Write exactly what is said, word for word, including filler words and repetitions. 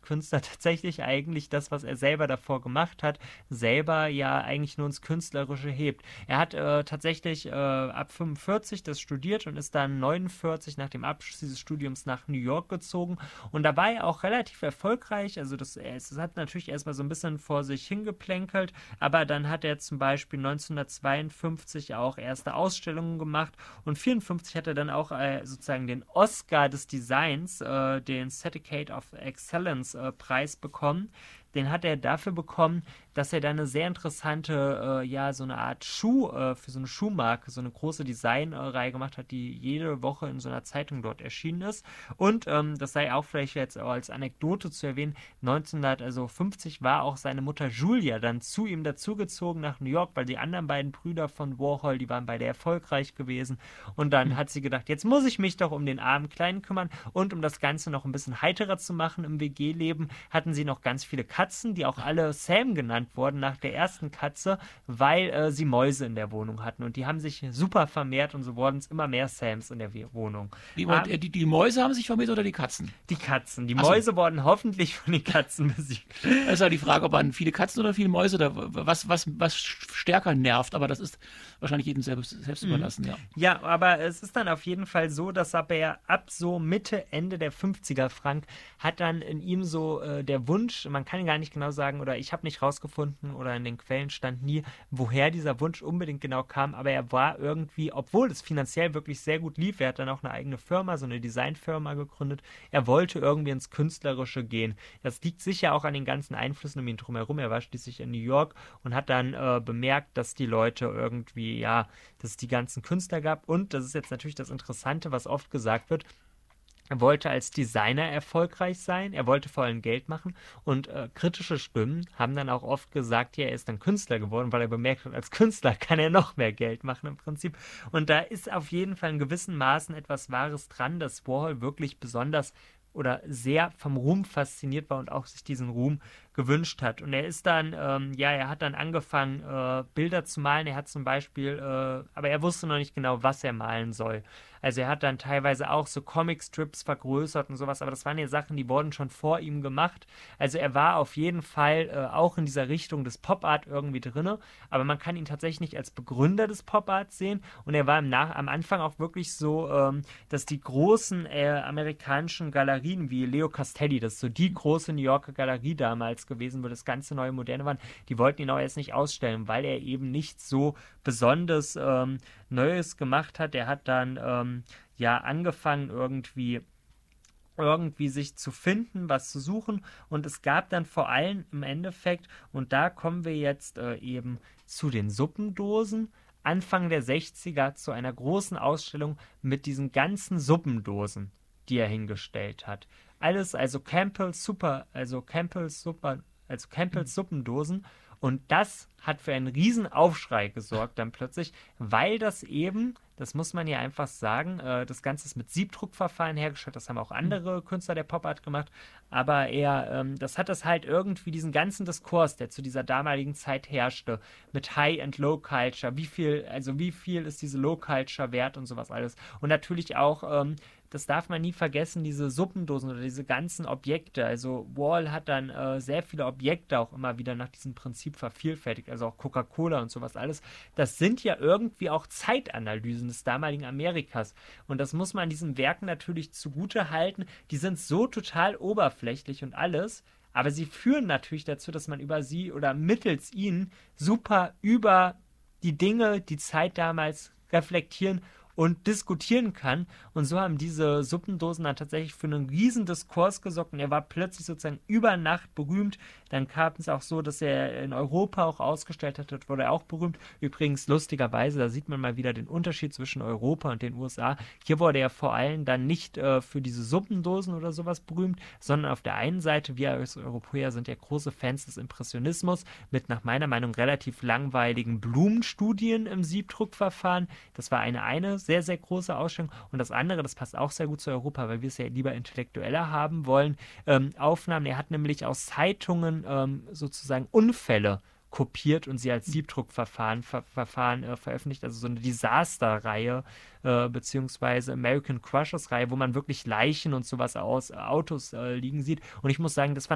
Künstler tatsächlich eigentlich das, was er selber davor gemacht hat, selber ja eigentlich nur ins Künstlerische hebt. Er hat äh, tatsächlich äh, ab fünfundvierzig das studiert und ist dann neunundvierzig nach dem Abschluss dieses Studiums nach New York gezogen und dabei auch relativ erfolgreich. Also das, es hat natürlich erstmal so ein bisschen vor sich hingeplänkelt, aber dann hat er zum Beispiel neunzehnhundertzweiundfünfzig auch erste Ausstellungen gemacht und vierundfünfzig hat er dann auch äh, sozusagen den Oscar des Designs, äh, den Certificate of Excellence äh, Preis bekommen. Den hat er dafür bekommen, dass er da eine sehr interessante, äh, ja, so eine Art Schuh, äh, für so eine Schuhmarke, so eine große Designreihe gemacht hat, die jede Woche in so einer Zeitung dort erschienen ist. Und ähm, das sei auch vielleicht jetzt auch als Anekdote zu erwähnen, neunzehnhundertfünfzig war auch seine Mutter Julia dann zu ihm dazugezogen nach New York, weil die anderen beiden Brüder von Warhol, die waren beide erfolgreich gewesen. Und dann hat sie gedacht, jetzt muss ich mich doch um den armen Kleinen kümmern und um das Ganze noch ein bisschen heiterer zu machen im W G-Leben, hatten sie noch ganz viele Katzen, die auch alle Sam genannt wurden nach der ersten Katze, weil äh, sie Mäuse in der Wohnung hatten. Und die haben sich super vermehrt und so wurden es immer mehr Sams in der We- Wohnung. Die, Ah, äh, die, die Mäuse haben sich vermehrt oder die Katzen? die Katzen. Die Ach so. Mäuse wurden hoffentlich von den Katzen besiegt. Das ist ja die Frage, ob man viele Katzen oder viele Mäuse oder was, was, was stärker nervt. Aber das ist wahrscheinlich jedem selbst, selbst Mhm. überlassen, ja. Ja, aber es ist dann auf jeden Fall so, dass aber er ab so Mitte, Ende der fünfziger, Frank, hat dann in ihm so äh, der Wunsch, man kann gar nicht genau sagen, oder ich habe nicht rausgefunden oder in den Quellen stand nie, woher dieser Wunsch unbedingt genau kam, aber er war irgendwie, obwohl es finanziell wirklich sehr gut lief, er hat dann auch eine eigene Firma, so eine Designfirma gegründet, er wollte irgendwie ins Künstlerische gehen. Das liegt sicher auch an den ganzen Einflüssen um ihn drumherum. Er war schließlich in New York und hat dann äh, bemerkt, dass die Leute irgendwie, ja, dass es die ganzen Künstler gab und das ist jetzt natürlich das Interessante, was oft gesagt wird, er wollte als Designer erfolgreich sein, er wollte vor allem Geld machen und äh, kritische Stimmen haben dann auch oft gesagt, ja, er ist dann Künstler geworden, weil er bemerkt hat, als Künstler kann er noch mehr Geld machen im Prinzip. Und da ist auf jeden Fall in gewissen Maßen etwas Wahres dran, dass Warhol wirklich besonders oder sehr vom Ruhm fasziniert war und auch sich diesen Ruhm gewünscht hat. Und er ist dann, ähm, ja, er hat dann angefangen, äh, Bilder zu malen. Er hat zum Beispiel, äh, aber er wusste noch nicht genau, was er malen soll. Also er hat dann teilweise auch so Comicstrips vergrößert und sowas, aber das waren ja Sachen, die wurden schon vor ihm gemacht. Also er war auf jeden Fall äh, auch in dieser Richtung des Pop-Art irgendwie drinne, aber man kann ihn tatsächlich nicht als Begründer des Pop-Art sehen und er war im Nach am Anfang auch wirklich so, ähm, dass die großen äh, amerikanischen Galerien wie Leo Castelli, das ist so die große New Yorker Galerie damals gewesen, wo das ganze neue Moderne waren, die wollten ihn auch jetzt nicht ausstellen, weil er eben nicht so besonders ähm, Neues gemacht hat. Er hat dann ähm, ja angefangen irgendwie irgendwie sich zu finden, was zu suchen und es gab dann vor allem im Endeffekt, und da kommen wir jetzt äh, eben zu den Suppendosen, Anfang der sechziger zu einer großen Ausstellung mit diesen ganzen Suppendosen, die er hingestellt hat. Alles, also Campbell's Super, also Campbell's Super, also Campbell's Suppendosen. Und das hat für einen riesen Aufschrei gesorgt dann plötzlich, weil das eben, das muss man ja einfach sagen, äh, das Ganze ist mit Siebdruckverfahren hergestellt, das haben auch andere Künstler der Pop-Art gemacht, aber er, ähm, das hat das halt irgendwie diesen ganzen Diskurs, der zu dieser damaligen Zeit herrschte, mit High- and Low-Culture, wie viel, also wie viel ist diese Low-Culture wert und sowas alles. Und natürlich auch, ähm, das darf man nie vergessen, diese Suppendosen oder diese ganzen Objekte. Also Warhol hat dann äh, sehr viele Objekte auch immer wieder nach diesem Prinzip vervielfältigt, also auch Coca-Cola und sowas alles. Das sind ja irgendwie auch Zeitanalysen des damaligen Amerikas. Und das muss man diesen Werken natürlich zugute halten. Die sind so total oberflächlich und alles, aber sie führen natürlich dazu, dass man über sie oder mittels ihnen super über die Dinge, die Zeit damals reflektieren und diskutieren kann. Und so haben diese Suppendosen dann tatsächlich für einen riesen Diskurs gesorgt und er war plötzlich sozusagen über Nacht berühmt. Dann kam es auch so, dass er in Europa auch ausgestellt hat, dort wurde er auch berühmt. Übrigens lustigerweise, da sieht man mal wieder den Unterschied zwischen Europa und den U S A. Hier wurde er vor allem dann nicht äh, für diese Suppendosen oder sowas berühmt, sondern auf der einen Seite, wir als Europäer sind ja große Fans des Impressionismus mit nach meiner Meinung relativ langweiligen Blumenstudien im Siebdruckverfahren. Das war eine eine sehr, sehr große Ausstellung. Und das andere, das passt auch sehr gut zu Europa, weil wir es ja lieber intellektueller haben wollen, ähm, Aufnahmen. Er hat nämlich aus Zeitungen ähm, sozusagen Unfälle kopiert und sie als Siebdruckverfahren ver Verfahren, äh, veröffentlicht, also so eine Disaster-Reihe, äh, beziehungsweise American Crushers-Reihe, wo man wirklich Leichen und sowas aus äh, Autos äh, liegen sieht. Und ich muss sagen, das fand